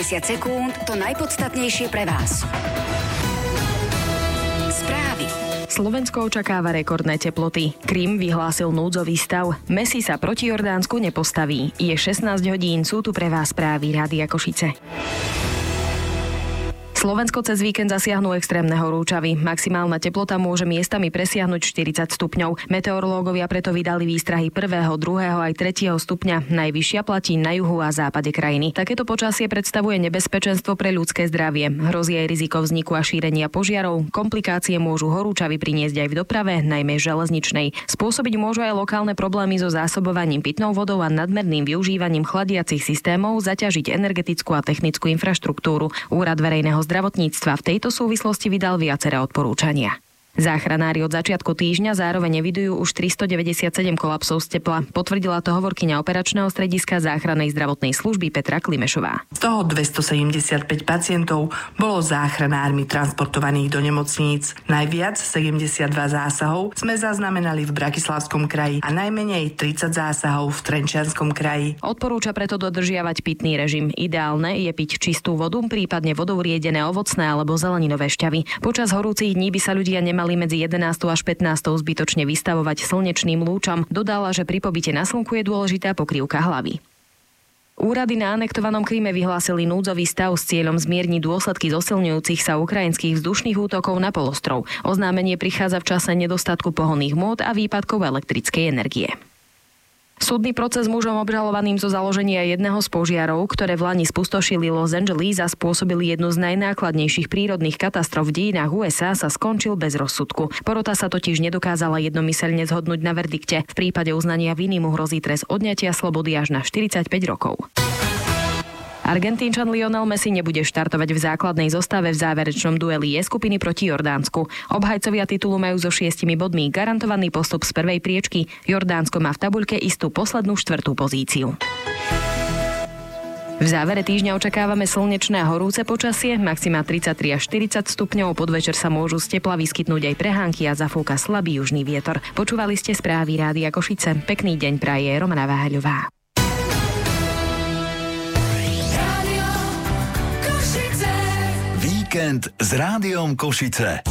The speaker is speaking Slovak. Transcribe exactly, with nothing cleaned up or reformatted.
päťdesiat sekúnd to najpodstatnejšie pre vás. Správy. Slovensko očakáva rekordné teploty. Krym vyhlásil núdzový stav. Messi sa proti Jordánsku nepostaví. Je šestnásť hodín, sú tu pre vás správy Rádia Košice. Slovensko cez víkend zasiahnu extrémne horúčavy. Maximálna teplota môže miestami presiahnuť štyridsať stupňov. Meteorológovia preto vydali výstrahy prvého, druhého aj tretieho stupňa. Najvyššia platí na juhu a západe krajiny. Takéto počasie predstavuje nebezpečenstvo pre ľudské zdravie. Hrozí aj riziko vzniku a šírenia požiarov. Komplikácie môžu horúčavy priniesť aj v doprave, najmä železničnej. Spôsobiť môžu aj lokálne problémy so zásobovaním pitnou vodou a nadmerným využívaním chladiacich systémov, zaťažiť energetickú a technickú infraštruktúru. Úrad verejného zdravotníctva v tejto súvislosti vydal viaceré odporúčania. Záchranári od začiatku týždňa zároveň evidujú už tristodeväťdesiatsedem kolapsov z tepla. Potvrdila to hovorkyňa operačného strediska záchrannej zdravotnej služby Petra Klimešová. Z toho dvestosedemdesiatpäť pacientov bolo záchranármi transportovaných do nemocníc. Najviac sedemdesiatdva zásahov sme zaznamenali v Bratislavskom kraji a najmenej tridsať zásahov v Trenčianskom kraji. Odporúča preto dodržiavať pitný režim. Ideálne je piť čistú vodu, prípadne vodou riedené ovocné alebo zeleninové šťavy. Počas horúcich dní by sa ľudia nemali mali medzi jedenástou až pätnástou zbytočne vystavovať slnečným lúčom. Dodala, že pri pobyte na slnku je dôležitá pokrývka hlavy. Úrady na anektovanom Kryme vyhlásili núdzový stav s cieľom zmierniť dôsledky zosilňujúcich sa ukrajinských vzdušných útokov na polostrov. Oznámenie prichádza v čase nedostatku pohonných môd a výpadkov elektrickej energie. Súdny proces mužom obžalovaným zo založenia jedného z požiarov, ktoré v lani spustošili Los Angeles a spôsobili jednu z najnákladnejších prírodných katastrof v dejinách ú es á, sa skončil bez rozsudku. Porota sa totiž nedokázala jednomyseľne zhodnúť na verdikte. V prípade uznania viny mu hrozí trest odňatia slobody až na štyridsaťpäť rokov. Argentínčan Lionel Messi nebude štartovať v základnej zostave v záverečnom dueli E skupiny proti Jordánsku. Obhajcovia titulu majú so šiestimi bodmi garantovaný postup z prvej priečky. Jordánsko má v tabuľke istú poslednú štvrtú pozíciu. V závere týždňa očakávame slnečné a horúce počasie, maxima tridsaťtri až štyridsať stupňov, podvečer sa môžu z tepla vyskytnúť aj prehánky a zafúka slabý južný vietor. Počúvali ste správy Rádia Košice. Pekný deň praje Romana Váhaľová. Víkend s Rádiom Košice.